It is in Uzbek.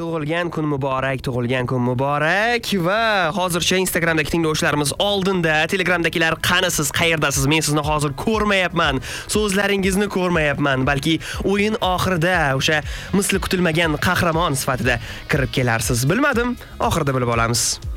Tug'ilgan kun muborak va hozircha Instagramdagi tinglovchilarimiz oldinda, Telegramdagilar qani siz, qayerdasiz? Men sizni hozir ko'rmayapman. So'zlaringizni ko'rmayapman. Balki o'yin oxirida o'sha misli kutilmagan qahramon sifatida kirib kelarsiz. Bilmadim, oxirida bilib olamiz.